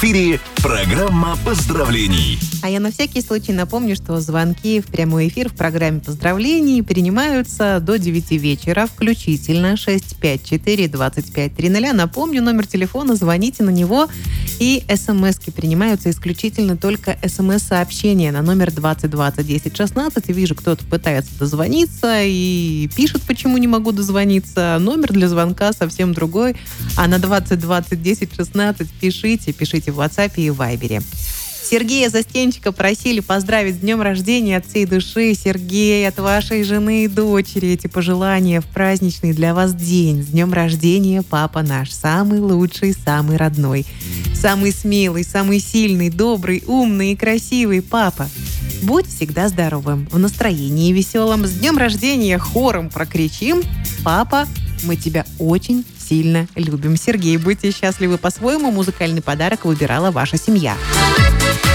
эфире программа поздравлений. А я на всякий случай напомню, что звонки в прямой эфир в программе поздравлений принимаются до 9 вечера включительно. 654-2530. Напомню, номер телефона, звоните на него. И смски принимаются исключительно только смс-сообщения на номер 2020-10-16. Вижу, кто-то пытается дозвониться и пишет, почему не могу дозвониться. Номер для звонка совсем другой. А на 2020-10-16 пишите в WhatsApp и Viber. Сергея Застенчика просили поздравить с днем рождения от всей души. Сергей, от вашей жены и дочери эти пожелания в праздничный для вас день. С днем рождения, папа наш, самый лучший, самый родной, самый смелый, самый сильный, добрый, умный и красивый папа. Будь всегда здоровым, в настроении веселом. С днем рождения хором прокричим: папа, мы тебя очень сильно любим. Сергей, будьте счастливы по-своему. Музыкальный подарок выбирала ваша семья.